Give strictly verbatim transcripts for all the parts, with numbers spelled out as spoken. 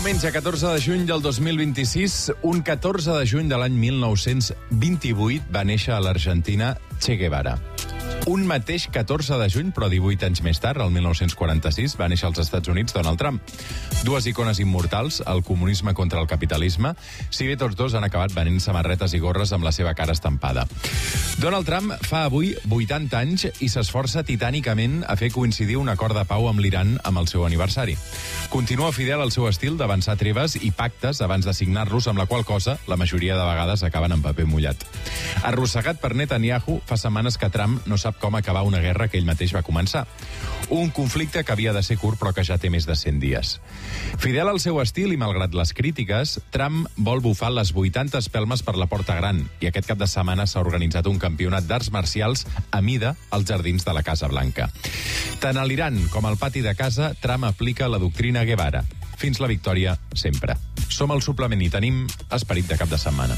Diumenge, catorze de juny del dos mil vint-i-sis, un catorze de juny de l'any mil nou-cents vint-i-vuit va néixer a l'Argentina Che Guevara. Un mateix catorze de juny, però divuit anys més tard, el mil nou-cents quaranta-sis, va néixer als Estats Units Donald Trump. Dues icones immortals, el comunisme contra el capitalisme, si bé tots dos han acabat venent samarretes i gorres amb la seva cara estampada. Donald Trump fa avui vuitanta anys i s'esforça titànicament a fer coincidir un acord de pau amb l'Iran amb el seu aniversari. Continua fidel al seu estil d'avançar treves i pactes abans de signar-los, amb la qual cosa la majoria de vegades acaben en paper mullat. Arrossegat per Netanyahu, fa setmanes que Trump no sap com acabar una guerra que ell mateix va començar. Un conflicte que havia de ser curt però que ja té més de cent dies. Fidel al seu estil i malgrat les crítiques, Trump vol bufar les vuitanta espelmes per la porta gran i aquest cap de setmana s'ha organitzat un campionat d'arts marcials a mida als jardins de la Casa Blanca. Tant a l'Iran com al pati de casa, Trump aplica la doctrina Guevara. Fins la victòria, sempre. Som al suplement i tenim esperit de cap de setmana.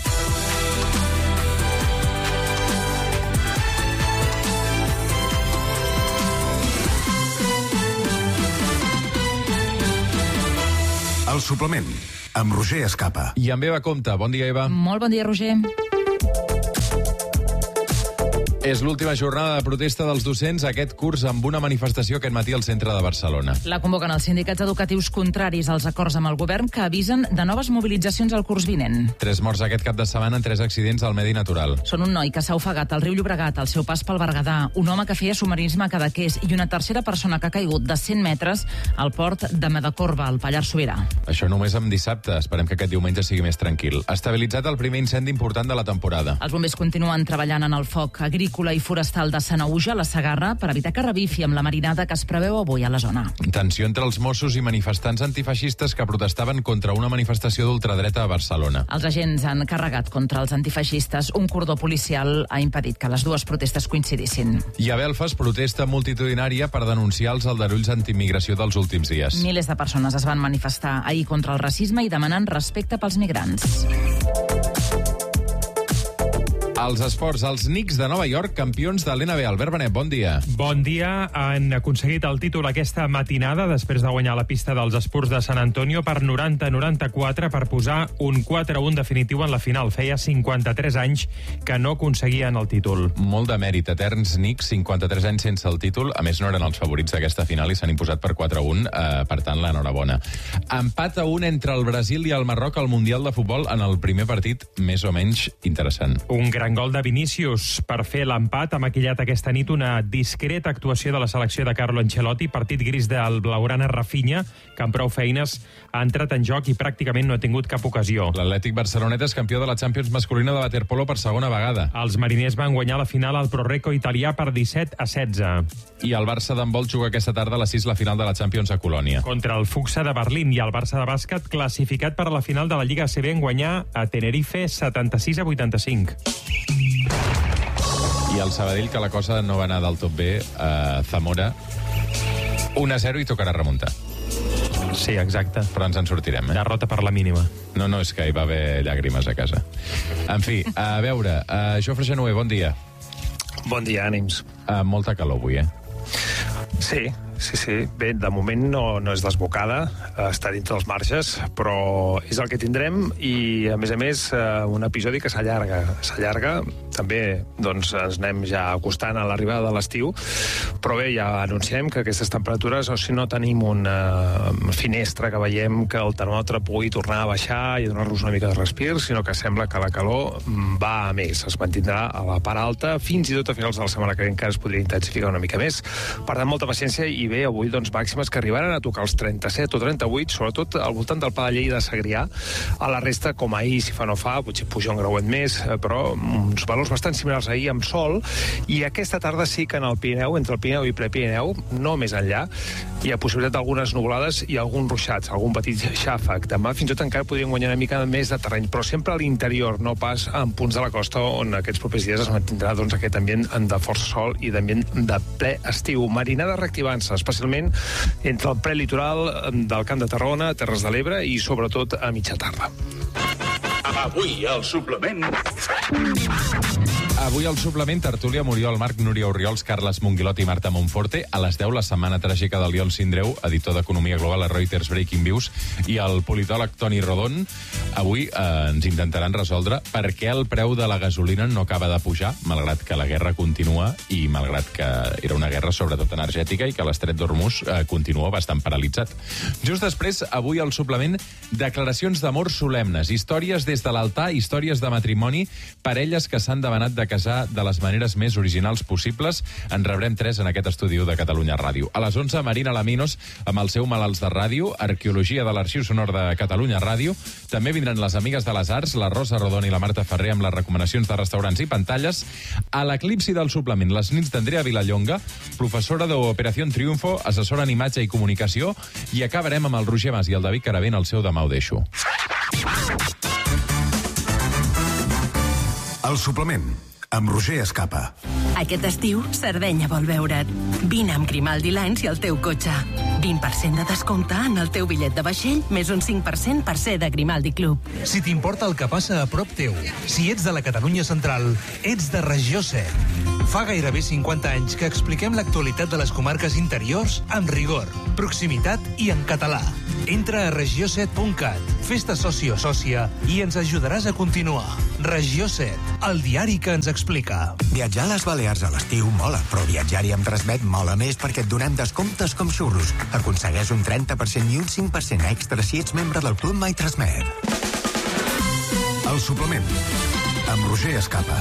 El suplement, amb Roger Escapa. I amb Eva Compte. Bon dia, Eva. Molt bon dia, Roger. És l'última jornada de protesta dels docents aquest curs amb una manifestació aquest matí al centre de Barcelona. La convoquen els sindicats educatius contraris als acords amb el govern que avisen de noves mobilitzacions al curs vinent. Tres morts aquest cap de setmana en tres accidents al medi natural. Són un noi que s'ha ofegat al riu Llobregat al seu pas pel Berguedà, un home que feia submarinisme a Cadaqués i una tercera persona que ha caigut de cent metres al port de Medacorba, al Pallars Sobirà. Això només amb dissabte. Esperem que aquest diumenge sigui més tranquil. Estabilitzat el primer incendi important de la temporada. Els bombers continuen treballant en el foc agrícola i forestal de Sanaüja, a la Segarra, per evitar que revifi amb la marinada que es preveu avui a la zona. Tensió entre els Mossos i manifestants antifeixistes que protestaven contra una manifestació d'ultradreta a Barcelona. Els agents han carregat contra els antifeixistes. Un cordó policial ha impedit que les dues protestes coincidissin. I a Belfast, protesta multitudinària per denunciar els aldarulls antiimmigració dels últims dies. Milers de persones es van manifestar ahir contra el racisme i demanant respecte pels migrants. Els esports, els Knicks de Nova York, campions de l'N B A. Albert Benet, bon dia. Bon dia. Han aconseguit el títol aquesta matinada després de guanyar la pista dels Spurs de San Antonio per noranta a noranta-quatre per posar un quatre a un definitiu en la final. Feia cinquanta-tres anys que no aconseguien el títol. Molt de mèrit. Eterns Knicks, cinquanta-tres anys sense el títol. A més, no eren els favorits d'aquesta final i s'han imposat per quatre a un. Eh, per tant, l'enhorabona. Empat a un entre el Brasil i el Marroc al Mundial de Futbol en el primer partit més o menys interessant. Un gran gol de Vinícius per fer l'empat. Ha maquillat aquesta nit una discreta actuació de la selecció de Carlo Ancelotti. Partit gris del blaugrana Rafinha, que amb prou feines ha entrat en joc i pràcticament no ha tingut cap ocasió. L'Atlètic Barceloneta és campió de la Champions masculina de waterpolo per segona vegada. Els mariners van guanyar la final al Proreco italià per disset a setze. I el Barça d'handbol juga aquesta tarda a les sis la final de la Champions a Colònia. Contra el Fuxa de Berlín, i el Barça de bàsquet classificat per a la final de la Lliga A C B en guanyar a Tenerife setanta-sis a vuitanta-cinc. I el Sabadell, que la cosa no va anar del tot bé, a Zamora, un a zero i tocarà remuntar. Sí, exacte. Però ens en sortirem, eh? Derrota per la mínima. No, no, és que hi va haver llàgrimes a casa. En fi, a veure, uh, Jofre Genover, bon dia. Bon dia, ànims. Uh, molta calor avui, eh? Sí, sí, sí. Bé, de moment no, no és desbocada, està dintre dels marges, però és el que tindrem i, a més a més, un episodi que s'allarga. S'allarga, també doncs, ens anem ja acostant a l'arribada de l'estiu, però bé, ja anunciem que aquestes temperatures, o si no tenim una finestra que veiem que el termòmetre pugui tornar a baixar i donar-nos una mica de respir, sinó que sembla que la calor va a més, es mantindrà a la part alta, fins i tot a finals de la setmana que ve encara es podria intensificar una mica més. Per tant, molta paciència i bé, avui doncs màximes que arribaran a tocar els trenta-set o trenta-vuit, sobretot al voltant del Pla de Lleida de Segrià. A la resta, com ahir, si fa no fa, potser puja un grauet més, però uns valors bastant similars ahir amb sol, i aquesta tarda sí que en el Pirineu, entre el Pirineu i Prepirineu, no més enllà, hi ha possibilitat d'algunes nuvolades i alguns ruixats, algun petit xàfec. Demà fins i tot encara podrien guanyar una mica més de terreny, però sempre a l'interior, no pas en punts de la costa on aquests propers dies es mantindrà doncs, aquest ambient de força sol i d'ambient de ple estiu. Marinada reactivant-se, especialment entre el prelitoral del Camp de Tarragona, Terres de l'Ebre i sobretot a mitja tarda. Avui al suplement... Avui al suplement, tertúlia Muriol Marc, Núria Orriols, Carles Monguilot i Marta Monforte. A les deu, la setmana tràgica de Liol Sindreu, editor d'Economia Global a Reuters Breaking Views, i el politòleg Toni Rodon. Avui eh, ens intentaran resoldre per què el preu de la gasolina no acaba de pujar, malgrat que la guerra continua i malgrat que era una guerra sobretot energètica i que l'estret d'Hormuz eh, continua bastant paralitzat. Just després, avui al suplement, declaracions d'amor solemnes, històries des de l'altar, històries de matrimoni, parelles que s'han demanat de casar de les maneres més originals possibles. En rebrem tres en aquest estudi de Catalunya Ràdio. A les onze, Marina Laminos, amb el seu Malalts de Ràdio, arqueologia de l'Arxiu Sonor de Catalunya Ràdio. També vindran les Amigues de les Arts, la Rosa Rodon i la Marta Ferrer amb les recomanacions de restaurants i pantalles. A l'eclipsi del suplement, les nits d'Andrea Vilallonga, professora d'Operació Triunfo, assessora en imatge i comunicació, i acabarem amb el Roger Mas i el David Caravent al seu Demà ho deixo. El suplement, amb Roger Escapa. Aquest estiu, Sardenya vol veure't. Vine amb Grimaldi Lines i el teu cotxe. vint per cent de descompte en el teu bitllet de vaixell, més un cinc per cent per ser de Grimaldi Club. Si t'importa el que passa a prop teu, si ets de la Catalunya Central, ets de Regió set. Fa gairebé cinquanta anys que expliquem l'actualitat de les comarques interiors amb rigor, proximitat i en català. Entra a regió set punt cat, fes-te soci o sòcia i ens ajudaràs a continuar. Regió set, el diari que ens explica. Viatjar a les Balears a l'estiu mola, però viatjar-hi amb Transmet mola més perquè et donem descomptes com xurros. Aconsegueix un trenta per cent i un cinc per cent extra si ets membre del Club My Transmet. El suplement, amb Roger Escapa.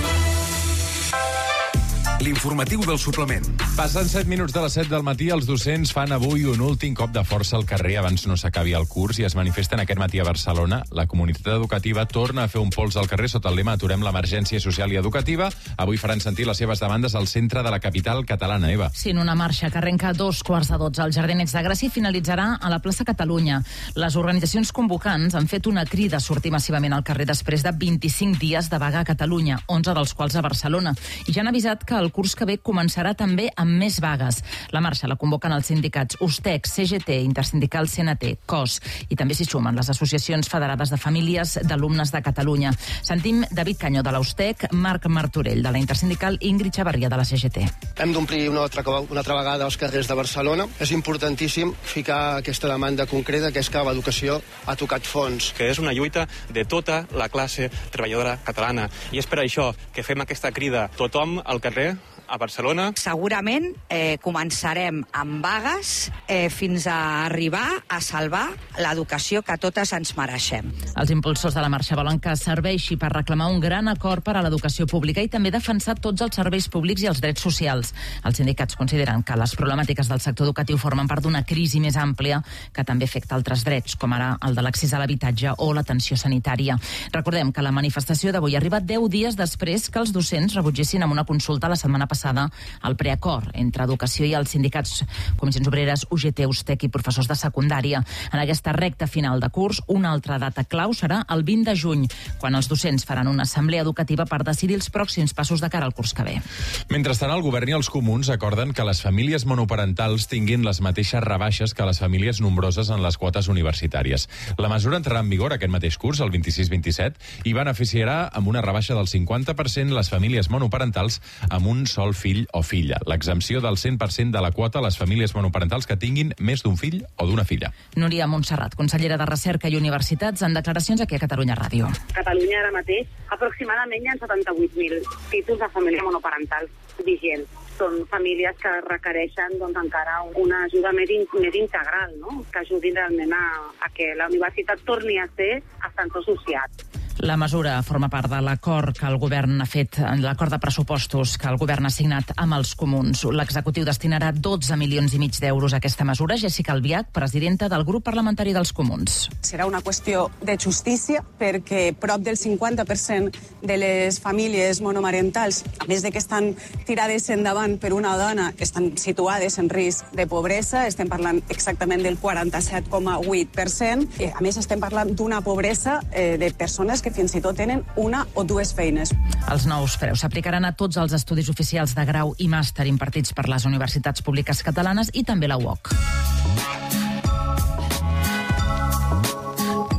L'informatiu del suplement. Passen set minuts de les set del matí, els docents fan avui un últim cop de força al carrer abans no s'acabi el curs i es manifesten aquest matí a Barcelona. La comunitat educativa torna a fer un pols al carrer sota el lema Aturem l'emergència social i educativa. Avui faran sentir les seves demandes al centre de la capital catalana, Eva. Sí, en una marxa que arrenca a dos quarts de dotze al Jardinets de Gràcia i finalitzarà a la plaça Catalunya. Les organitzacions convocants han fet una crida a sortir massivament al carrer després de vint-i-cinc dies de vaga a Catalunya, onze dels quals a Barcelona, i ja han avisat que el curs que ve començarà també amb més vagues. La marxa la convoquen els sindicats U S T E C, C G T, Intersindical C N T, C O S, i també s'hi sumen les associacions federades de famílies d'alumnes de Catalunya. Sentim David Canyó de la U S T E C, Marc Martorell de la Intersindical i Ingrid Xavarria de la C G T. Hem d'omplir una altra, una altra vegada els carrers de Barcelona. És importantíssim ficar aquesta demanda concreta, que és que l'educació ha tocat fons. Que és una lluita de tota la classe treballadora catalana. I és per això que fem aquesta crida. Tothom al carrer a Barcelona. Segurament eh, començarem amb vagues eh, fins a arribar a salvar l'educació que totes ens mereixem. Els impulsors de la marxa volen que serveixi per reclamar un gran acord per a l'educació pública i també defensar tots els serveis públics i els drets socials. Els sindicats consideren que les problemàtiques del sector educatiu formen part d'una crisi més àmplia que també afecta altres drets, com ara el de l'accés a l'habitatge o l'atenció sanitària. Recordem que la manifestació d'avui arriba deu dies després que els docents rebutgessin amb una consulta la setmana passada el preacord entre educació i els sindicats Comissions Obreres, U G T, U S T E C i professors de secundària. En aquesta recta final de curs, una altra data clau serà el vint de juny, quan els docents faran una assemblea educativa per decidir els pròxims passos de cara al curs que ve. Mentrestant, el govern i els comuns acorden que les famílies monoparentals tinguin les mateixes rebaixes que les famílies nombroses en les quotes universitàries. La mesura entrarà en vigor aquest mateix curs, el vint-i-sis vint-i-set, i beneficiarà amb una rebaixa del cinquanta per cent les famílies monoparentals amb un sol fill o filla. L'exempció del cent per cent de la quota a les famílies monoparentals que tinguin més d'un fill o d'una filla. Núria Montserrat, consellera de Recerca i Universitats, en declaracions aquí a Catalunya Ràdio. Catalunya ara mateix, aproximadament hi ha setanta-vuit mil títols de família monoparental vigents. Són famílies que requereixen doncs, encara una ajuda més, in, més integral, no? Que ajudin realment a, a que la universitat torni a ser ascensor social. La mesura forma part de l'acord que el govern ha fet, l'acord de pressupostos que el govern ha signat amb els comuns. L'executiu destinarà dotze milions i mig d'euros a aquesta mesura. Jessica Albiach, presidenta del grup parlamentari dels comuns. Serà una qüestió de justícia perquè prop del cinquanta per cent de les famílies monomarentals, a més de que estan tirades endavant per una dona, estan situades en risc de pobresa, estem parlant exactament del quaranta-set coma vuit per cent. A més, estem parlant d'una pobresa eh, de persones que fins i tot tenen una o dues feines. Els nous preus s'aplicaran a tots els estudis oficials de grau i màster impartits per les universitats públiques catalanes i també la U O C.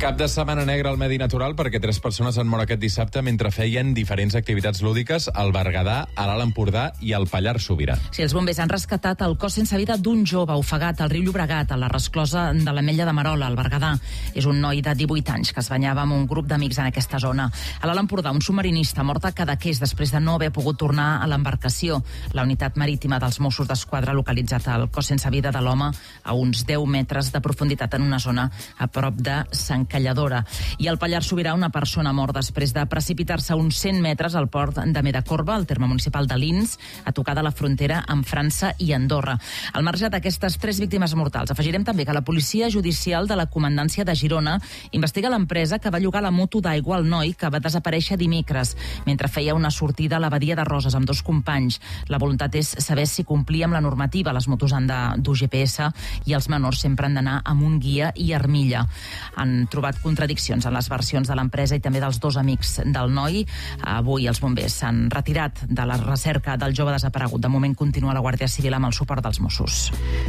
Cap de setmana negre al medi natural perquè tres persones han mort aquest dissabte mentre feien diferents activitats lúdiques al Berguedà, a l'Alt Empordà i al Pallars Sobirà. Sí, els bombers han rescatat el cos sense vida d'un jove ofegat al riu Llobregat, a la resclosa de l'Ametlla de Merola, al Berguedà. És un noi de divuit anys que es banyava amb un grup d'amics en aquesta zona. A l'Alt Empordà, un submarinista mort a Cadaqués després de no haver pogut tornar a l'embarcació. La unitat marítima dels Mossos d'Esquadra ha localitzat el cos sense vida de l'home a uns deu metres de profunditat en una zona a prop de Sant Calladora. I al Pallars Sobirà, una persona mort després de precipitar-se uns cent metres al port de Medacorba, al terme municipal de Lins, a tocar de la frontera amb França i Andorra. Al marge d'aquestes tres víctimes mortals, afegirem també que la policia judicial de la comandància de Girona investiga l'empresa que va llogar la moto d'aigua al noi que va desaparèixer dimecres mentre feia una sortida a la badia de Roses amb dos companys. La voluntat és saber si complia amb la normativa. Les motos han de dur G P S i els menors sempre han d'anar amb un guia i armilla. Han trobat contradiccions en les versions de l'empresa i també dels dos amics del noi. Avui els bombers s'han retirat de la recerca del jove desaparegut. De moment continua la Guàrdia Civil amb el suport dels Mossos.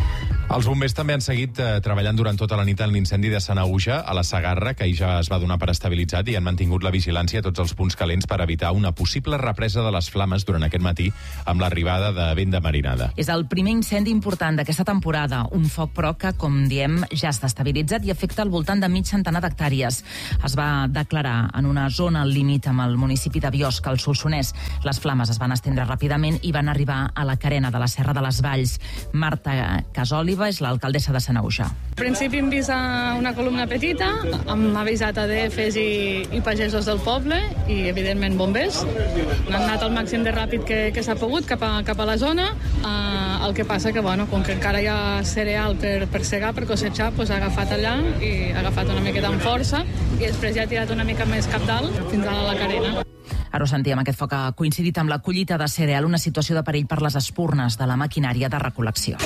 Els bombers també han seguit eh, treballant durant tota la nit en l'incendi de Sanaüja, a la Segarra, que ahir ja es va donar per estabilitzat, i han mantingut la vigilància a tots els punts calents per evitar una possible represa de les flames durant aquest matí amb l'arribada de vent de marinada. És el primer incendi important d'aquesta temporada, un foc, però, que, com diem, ja està estabilitzat i afecta al voltant de mig centenar d'hectàrees. Es va declarar en una zona al límit amb el municipi de Biosca, al Solsonès. Les flames es van estendre ràpidament i van arribar a la carena de la Serra de les Valls. Marta Casoli és l'alcaldessa de Sanaüja. Al principi hem vist una columna petita, hem avisat a D Fs i, i pagesos del poble i, evidentment, bombers. Han anat al màxim de ràpid que, que s'ha pogut cap a, cap a la zona. Uh, el que passa que, bueno, com que encara hi ha cereal per, per segar, per cosetxar, doncs ha agafat allà i ha agafat una miqueta amb força i després ja ha tirat una mica més cap dalt fins a la carena. Ara ho sentíem, aquest foc ha coincidit amb la collita de cereal, una situació de perill per les espurnes de la maquinària de recol·lecció.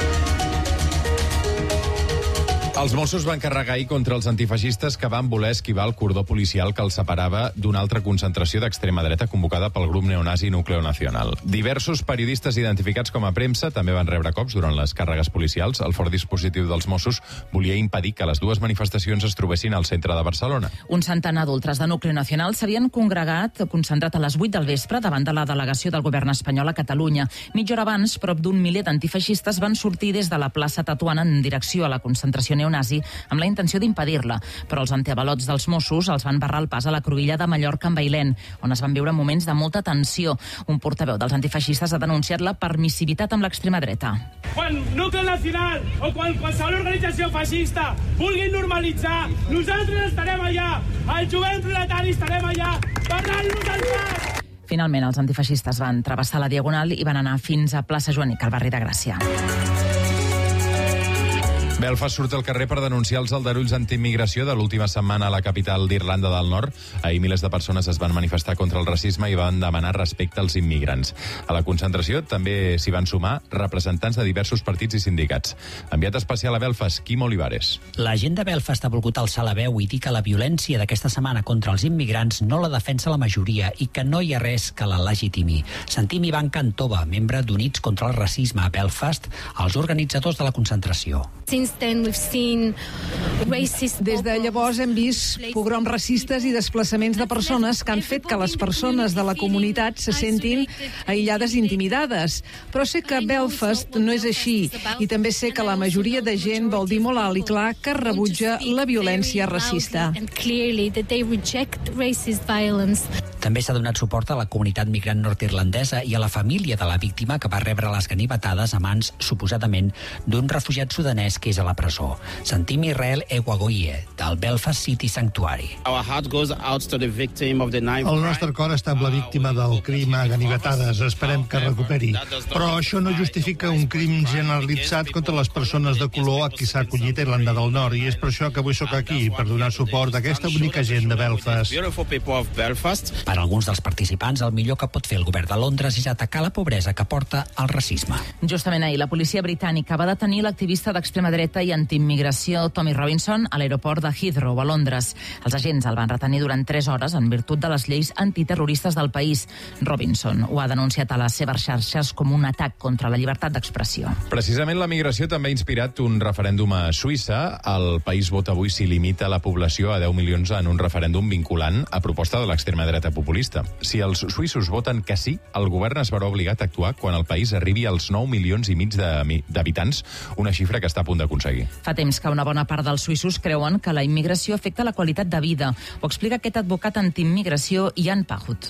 Els Mossos van carregar ahir contra els antifeixistes que van voler esquivar el cordó policial que els separava d'una altra concentració d'extrema dreta convocada pel grup neonazi Nucleo Nacional. Diversos periodistes identificats com a premsa també van rebre cops durant les càrregues policials. El fort dispositiu dels Mossos volia impedir que les dues manifestacions es trobessin al centre de Barcelona. Un centenar d'ultres de Nucleo Nacional s'havien congregat, concentrat a les vuit del vespre davant de la delegació del govern espanyol a Catalunya. Mitja hora abans, prop d'un miler d'antifeixistes van sortir des de la plaça Tetuan en direcció a la concentració neonazi amb la intenció d'impedir-la, però els antiavalots dels Mossos els van barrar el pas a la cruïlla de Mallorca amb Bailén, on es van viure moments de molta tensió. Un portaveu dels antifeixistes ha denunciat la permissivitat amb l'extrema dreta. Quan Nucleo Nacional o quan qualsevol organització feixista vulguin normalitzar, nosaltres estarem allà, el jovent proletari estarem allà, parlant-nos al pas! Finalment, els antifeixistes van travessar la Diagonal i van anar fins a plaça Joanic, al barri de Gràcia. Belfast surt al carrer per denunciar els aldarulls antiimmigració de l'última setmana a la capital d'Irlanda del Nord. Ahir milers de persones es van manifestar contra el racisme i van demanar respecte als immigrants. A la concentració també s'hi van sumar representants de diversos partits i sindicats. Enviat especial a Belfast, Quim Olivares. La gent de Belfast ha volgut alçar la veu i dir que la violència d'aquesta setmana contra els immigrants no la defensa la majoria i que no hi ha res que la legitimi. Sentim Ivan Cantova, membre d'Units contra el Racisme a Belfast, els organitzadors de la concentració. Des de llavors hem vist pogroms racistes i desplaçaments de persones que han fet que les persones de la comunitat se sentin aïllades i intimidades. Però sé que Belfast no és així i també sé que la majoria de gent vol dir molt alt i clar que rebutja la violència racista. També s'ha donat suport a la comunitat migrant nord-irlandesa i a la família de la víctima que va rebre les ganivetades a mans, suposadament, d'un refugiat sudanès que és a la presó. Sentim Israel Ewagoye, del Belfast City Sanctuary. El nostre cor està amb la víctima del crim a ganivetades. Esperem que recuperi. Però això no justifica un crim generalitzat contra les persones de color a qui s'ha acollit a Irlanda del Nord. I és per això que avui sóc aquí, per donar suport a aquesta bonica gent de Belfast. Per alguns dels participants, el millor que pot fer el govern de Londres és atacar la pobresa que porta al racisme. Justament ahir, la policia britànica va detenir l'activista d'extrema dreta i antiimmigració Tommy Robinson a l'aeroport de Heathrow, a Londres. Els agents el van retenir durant tres hores en virtut de les lleis antiterroristes del país. Robinson ho ha denunciat a les seves xarxes com un atac contra la llibertat d'expressió. Precisament la migració també ha inspirat un referèndum a Suïssa. El país vot avui si limita la població a deu milions en un referèndum vinculant a proposta de l'extrema dreta populista. Si els suïssos voten que sí, el govern es veurà obligat a actuar quan el país arribi als nou milions i mig d'habitants, una xifra que està a punt d'aconseguir. Fa temps que una bona part dels suïssos creuen que la immigració afecta la qualitat de vida. Ho explica aquest advocat antiimmigració, Jan Pahut.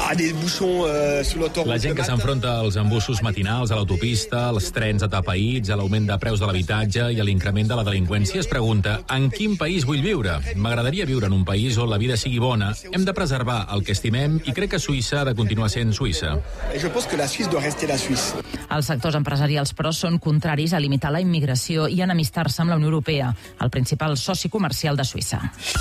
La gent que s'enfronta als embussos matinals a l'autopista, als trens atapeïts, a l'augment de preus de l'habitatge i a l'increment de la delinqüència es pregunta en quin país vull viure? M'agradaria viure en un país on la vida sigui bona. Hem de preservar el que estimem i crec que Suïssa ha de continuar sent Suïssa. Els sectors empresarials, però, són contraris a limitar la immigració i enemistar-se amb la Unió Europea, el principal soci comercial de Suïssa.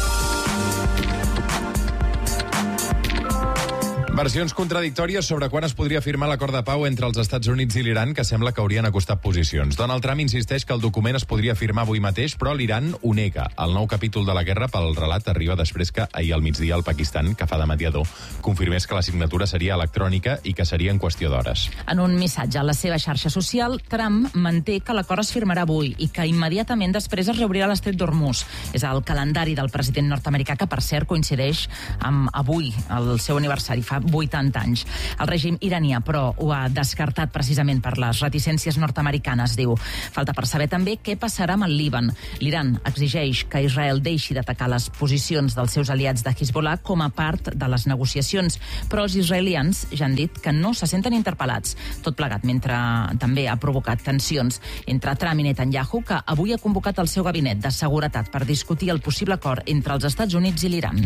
Versions contradictòries sobre quan es podria firmar l'acord de pau entre els Estats Units i l'Iran, que sembla que haurien acostat posicions. Donald Trump insisteix que el document es podria firmar avui mateix, però l'Iran ho nega. El nou capítol de la guerra pel relat arriba després que ahir al migdia el Pakistan, que fa de mediador, confirmés que la signatura seria electrònica i que seria en qüestió d'hores. En un missatge a la seva xarxa social, Trump manté que l'acord es firmarà avui i que immediatament després es reobrirà l'estret d'Hormuz. És el calendari del president nord-americà, que per cert coincideix amb avui, el seu aniversari, fa vuitanta anys. El règim iranià, però, ho ha descartat precisament per les reticències nord-americanes, diu. Falta per saber també què passarà amb el Líban. L'Iran exigeix que Israel deixi d'atacar les posicions dels seus aliats de Hezbollah com a part de les negociacions, però els israelians ja han dit que no se senten interpel·lats. Tot plegat mentre també ha provocat tensions entre Trump i Netanyahu, que avui ha convocat el seu gabinet de seguretat per discutir el possible acord entre els Estats Units i l'Iran.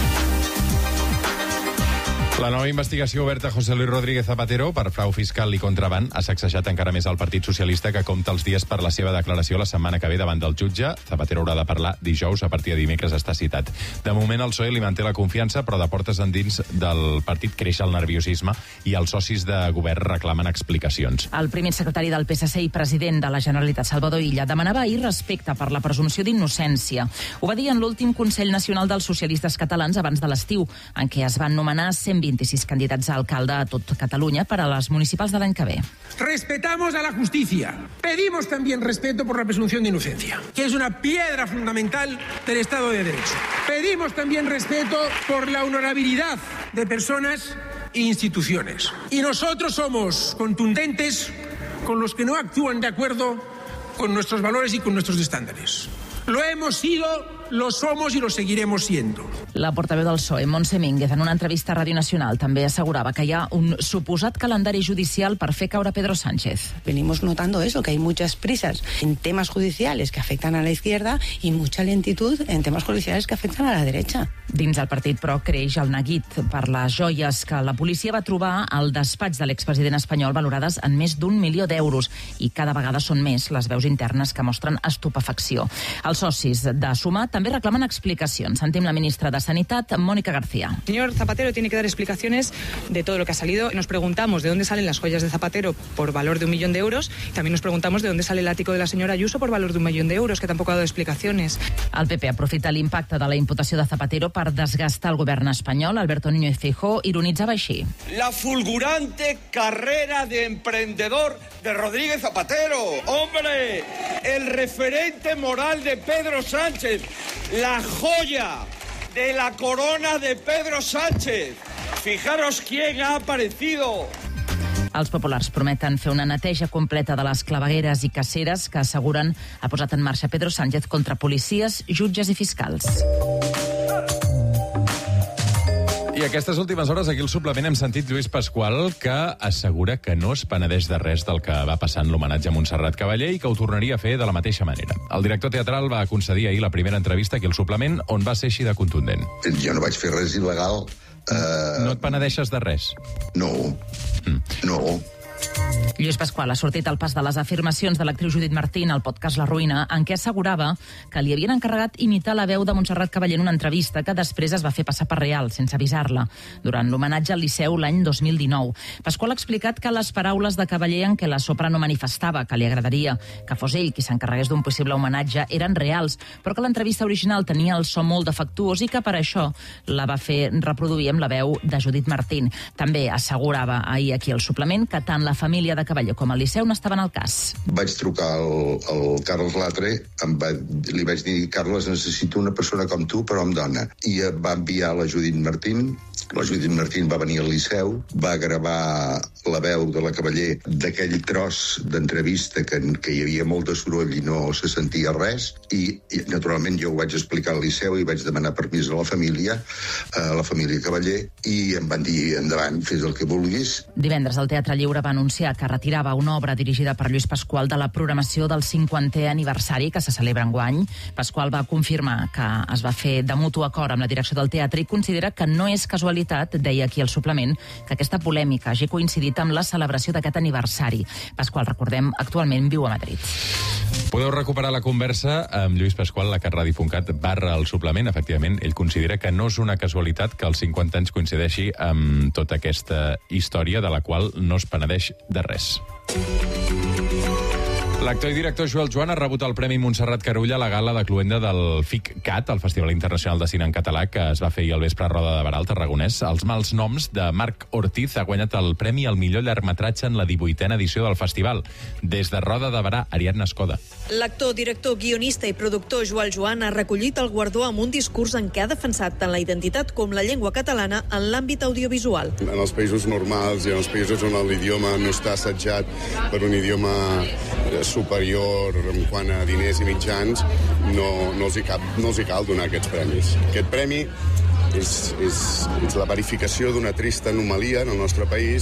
La nova investigació oberta a José Luis Rodríguez Zapatero per frau fiscal i contraban ha sacsejat encara més el Partit Socialista, que compta els dies per la seva declaració la setmana que ve davant del jutge. Zapatero haurà de parlar dijous, a partir de dimecres està citat. De moment el P S O E li manté la confiança, però de portes endins del partit creix el nerviosisme i els socis de govern reclamen explicacions. El primer secretari del P S C i president de la Generalitat, Salvador Illa, demanava ahir respecte per la presumpció d'innocència. Ho va dir en l'últim Consell Nacional dels Socialistes Catalans abans de l'estiu, en què es van nomenar cent vint-i-sis candidats a alcalde a tot Catalunya per a les municipals de l'any que ve. Respetamos a la justicia. Pedimos también respeto por la presunción de inocencia, que es una piedra fundamental del Estado de Derecho. Pedimos también respeto por la honorabilidad de personas e instituciones. Y nosotros somos contundentes con los que no actúan de acuerdo con nuestros valores y con nuestros estándares. Lo hemos sido, lo somos y lo seguiremos siendo. La portaveu del P S O E, Montse Mínguez, en una entrevista a Ràdio Nacional, també assegurava que hi ha un suposat calendari judicial per fer caure Pedro Sánchez. Venimos notando eso, que hay muchas prisas en temas judiciales que afectan a la izquierda y mucha lentitud en temas judiciales que afectan a la derecha. Dins el partit, però, creix el neguit per les joies que la policia va trobar al despatx de l'expresident espanyol, valorades en més d'un milió d'euros, i cada vegada són més les veus internes que mostren estupefacció. Els socis de Sumar també reclamen explicacions. Sentim la ministra de Sanitat, Mónica García. El señor Zapatero tiene que dar explicaciones de todo lo que ha salido. Nos preguntamos de dónde salen las joyas de Zapatero por valor de un millón de euros. También nos preguntamos de dónde sale el ático de la señora Ayuso por valor de un millón de euros, que tampoco ha dado explicaciones. El P P aprofita l'impacte de la imputació de Zapatero per desgastar el govern espanyol. Alberto Núñez Feijóo ironitzava així. La fulgurante carrera de emprendedor de Rodríguez Zapatero. ¡Hombre! El referente moral de Pedro Sánchez. La joya de la corona de Pedro Sánchez. Fijaros quién ha aparecido. Els populars prometen fer una neteja completa de les clavegueres i caceres que asseguren ha posat en marxa Pedro Sánchez contra policies, jutges i fiscals. I aquestes últimes hores aquí al suplement hem sentit Lluís Pasqual, que assegura que no es penedeix de res del que va passar en l'homenatge a Montserrat Cavaller i que ho tornaria a fer de la mateixa manera. El director teatral va concedir ahir la primera entrevista aquí al suplement, on va ser així de contundent. Jo no vaig fer res il·legal. Uh... No et penedeixes de res? No, mm. no. Lluís Pasqual ha sortit al pas de les afirmacions de l'actriu Judit Martín al podcast La Ruïna, en què assegurava que li havien encarregat imitar la veu de Montserrat Caballé en una entrevista que després es va fer passar per real, sense avisar-la, durant l'homenatge al Liceu l'any dos mil dinou. Pasqual ha explicat que les paraules de Caballé en què la soprano manifestava que li agradaria que fos ell qui s'encarregués d'un possible homenatge eren reals, però que l'entrevista original tenia el so molt defectuós i que per això la va fer reproduir amb la veu de Judit Martín. També assegurava ahir aquí al suplement que tant la família de Caballé com el Liceu n'estaven al cas. Vaig trucar al, al Carles Latre, em va, li vaig dir, Carles, necessito una persona com tu, però amb dona. I va enviar la Judit Martín. La Judit Martín va venir al Liceu, va gravar la veu de la Caballé d'aquell tros d'entrevista que, que hi havia molt de soroll i no se sentia res, i, i naturalment jo ho vaig explicar al Liceu i vaig demanar permís a la família, a la família Caballé, i em van dir, endavant, fes el que vulguis. Divendres el Teatre Lliure va anunciar que retirava una obra dirigida per Lluís Pasqual de la programació del cinquantè aniversari que se celebra enguany. Pasqual va confirmar que es va fer de mutu acord amb la direcció del teatre i considera que no és casualitat, deia aquí al suplement, que aquesta polèmica hagi coincidit amb la celebració d'aquest aniversari. Pasqual, recordem, actualment viu a Madrid. Podeu recuperar la conversa amb Lluís Pasqual a catradio punt cat barra el suplement. Efectivament, ell considera que no és una casualitat que els cinquanta anys coincideixi amb tota aquesta història de la qual no es penedeix de res. L'actor i director Joel Joan ha rebut el Premi Montserrat Carulla a la gala de cloenda del FICCAT, el Festival Internacional de Cine en Català, que es va fer ahir al vespre a Roda de Barà, al Tarragonès. Els mals noms de Marc Ortiz ha guanyat el premi al millor llargmetratge en la divuitena edició del festival. Des de Roda de Barà, Ariadna Escoda. L'actor, director, guionista i productor Joel Joan ha recollit el guardó amb un discurs en què ha defensat tant la identitat com la llengua catalana en l'àmbit audiovisual. En els països normals i en els països on l'idioma no està assetjat per un idioma superior en quant a diners i mitjans, no, no, els hi cap, no els hi cal donar aquests premis. Aquest premi és, és, és la verificació d'una trista anomalia en el nostre país.